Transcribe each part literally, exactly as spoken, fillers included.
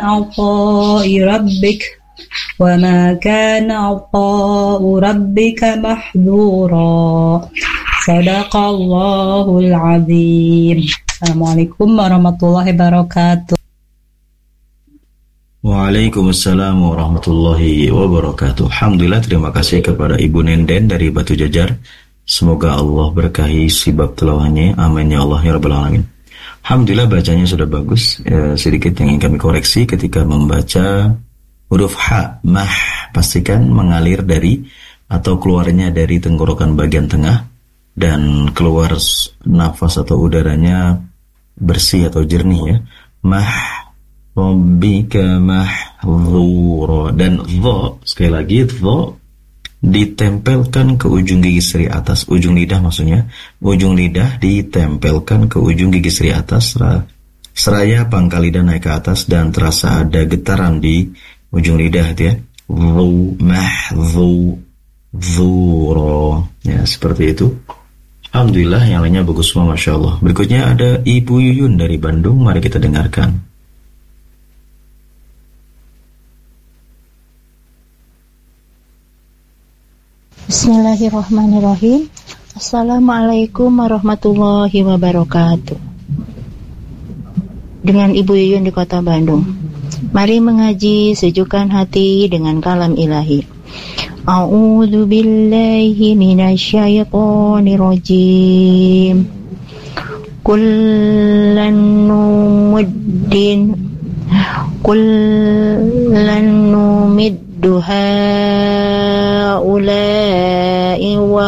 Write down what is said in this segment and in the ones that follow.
عطاء ربك وما كان عطاء ربك محظورا صدق الله العظيم. Assalamualaikum warahmatullahi wabarakatuh. Waalaikumsalam warahmatullahi wabarakatuh. Alhamdulillah, terima kasih kepada Ibu Nenden dari Batu Jajar. Semoga Allah berkahi sibab tilawahnya. Amin ya Allah ya rabbal alamin. Alhamdulillah, bacanya sudah bagus. E, sedikit yang ingin kami koreksi ketika membaca huruf H, mah, pastikan mengalir dari atau keluarnya dari tenggorokan bagian tengah dan keluar nafas atau udaranya bersih atau jernih ya. Mah Rabbika mahdzura, dan dha, sekali lagi dha ditempelkan ke ujung gigi seri atas, ujung lidah maksudnya, ujung lidah ditempelkan ke ujung gigi seri atas seraya pangkal lidah naik ke atas dan terasa ada getaran di ujung lidah itu ya. Dhu mahdzura, ya seperti itu. Alhamdulillah, yang lainnya bagus semua, Masya Allah. Berikutnya ada Ibu Yuyun dari Bandung, mari kita dengarkan. Bismillahirrahmanirrahim. Assalamualaikum warahmatullahi wabarakatuh. Dengan Ibu Yuyun di Kota Bandung. Mari mengaji, sejukkan hati dengan kalam ilahi. A'udzu billahi minasyaitonir rajim. Kullan numuddin kullan numiddu haula'i wa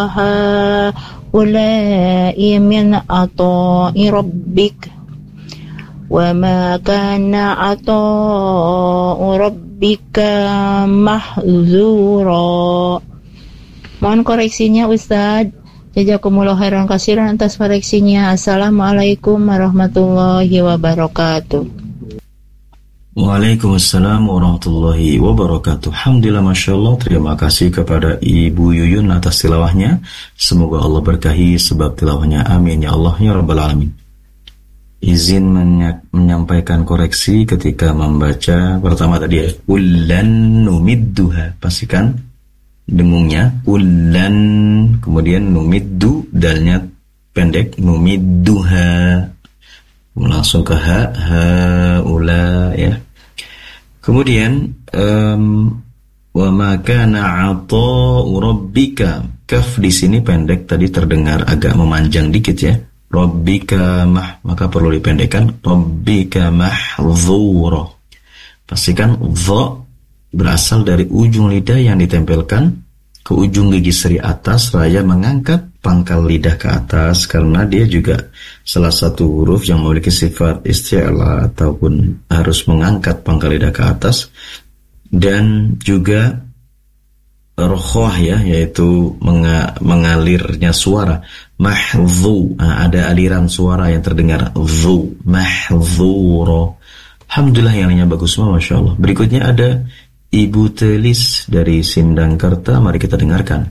haula'i min ata'i rabbik wa ma kana ata'u rabbika mahzura. Mohon koreksinya Ustaz. Jazakumullah khairan katsiran atas koreksinya. Assalamualaikum warahmatullahi wabarakatuh. Waalaikumsalam warahmatullahi wabarakatuh. Alhamdulillah, Masya Allah. Terima kasih kepada Ibu Yuyun atas tilawahnya. Semoga Allah berkahi sebab tilawahnya. Amin ya Allah ya rabbal alamin. Izin menya- menyampaikan koreksi ketika membaca pertama tadi ya, ullan numidduha, pastikan dengungnya ullan, kemudian numiddu, dalnya pendek, numidduha, langsung ke ha, ha, ula ya. Kemudian um, wa ma kana ata'u rabbika, kaf di sini pendek, tadi terdengar agak memanjang dikit ya. Rabbika mah, maka perlu dipendekkan rabbika mahdzura. Pastikan dha berasal dari ujung lidah yang ditempelkan ke ujung gigi seri atas, raya mengangkat pangkal lidah ke atas, karena dia juga salah satu huruf yang memiliki sifat isti'la ataupun harus mengangkat pangkal lidah ke atas. Dan juga rokhwah ya, yaitu menga- mengalirnya suara mahdzu, nah, ada aliran suara yang terdengar dzu, mahdzura. Alhamdulillah, yang lainnya bagus semua, Masya Allah. Berikutnya ada Ibu Telis dari Sindangkerta, mari kita dengarkan.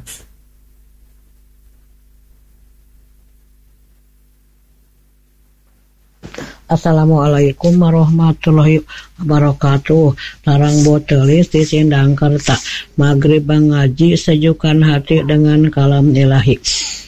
Assalamualaikum warahmatullahi wabarakatuh. Larang Botelis di Sindangkerta. Maghrib mengaji, sejukkan hati dengan kalam ilahi.